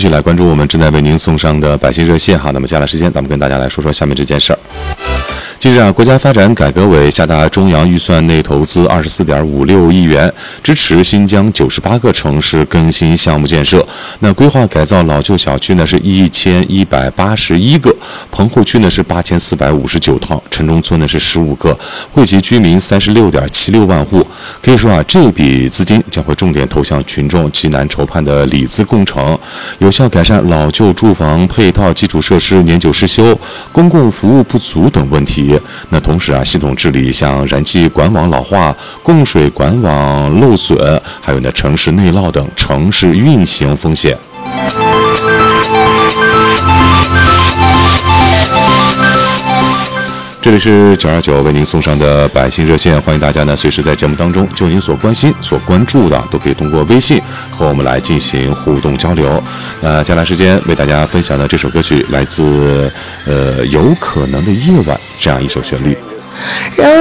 继续来关注我们正在为您送上的百姓热线哈。那么接下来时间，咱们跟大家来说说下面这件事儿。近日啊，国家发展改革委下达中央预算内投资24.56亿元，支持新疆98个城市更新项目建设。那规划改造老旧小区呢是1181个，棚户区呢是8459套，城中村呢是15个，惠及居民36.76万户。可以说啊，这笔资金将会重点投向群众极难筹盼的里资工程，有效改善老旧住房配套基础设施年久失修、公共服务不足等问题。那同时啊，系统治理像燃气管网老化、供水管网漏损，还有呢城市内涝等城市运行风险。这里是929为您送上的百姓热线，欢迎大家呢随时在节目当中就您所关心、所关注的，都可以通过微信和我们来进行互动交流。接下来时间为大家分享的这首歌曲来自有可能的夜晚这样一首旋律。 有